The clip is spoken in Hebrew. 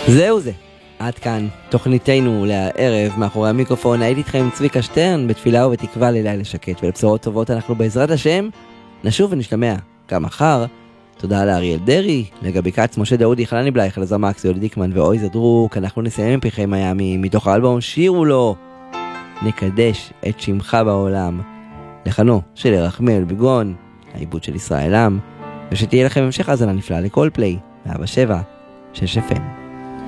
זהו זה. עד כאן תוכניתנו לערב. מאחורי המיקרופון הייתי איתכם עם צביקה שטרן, בתפילה ובתקווה ללילה שקט ולבשורות טובות. אנחנו בעזרת השם נשוב ונשתמע גם מחר. תודה לאריאל דרי, לגבי קץ, משה דאודי, חלני בלייך, אלעזר מקס, יולי דיקמן ואוי זדרוק. אנחנו נסיים עם פרחי מיאמי מתוך האלבום שירו לו נקדש את שמך בעולם, לחנו של רחמיאל ביגון, העיבוד של ישראל עם, ושתהיה לכם המשך האזנה נפלאה לקול פליי 107 6 FM.